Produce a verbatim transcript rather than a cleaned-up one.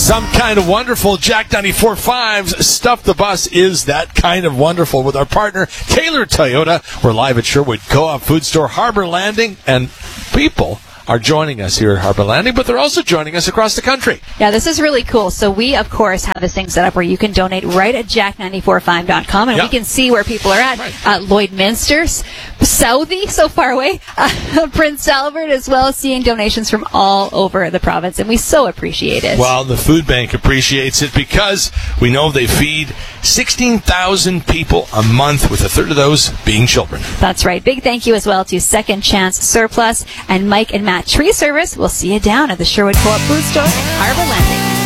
Some kind of wonderful. Jack ninety-four point five's Stuff the Bus is that kind of wonderful with our partner, Taylor Toyota. We're live at Sherwood Co-op Food Store, Harbor Landing, and people are joining us here at Harbor Landing, but they're also joining us across the country. Yeah, this is really cool. So we, of course, have this thing set up where you can donate right at jack ninety-four point five dot com, and yep. we can see where people are at. Right. Uh, Lloydminster, Southie, so far away, uh, Prince Albert, as well as seeing donations from all over the province, and we so appreciate it. Well, the food bank appreciates it because we know they feed sixteen thousand people a month, with a third of those being children. That's right. Big thank you as well to Second Chance Surplus and Mike and Matt Tree Service. We'll see you down at the Sherwood Co-op Food Store, Harbor Landing.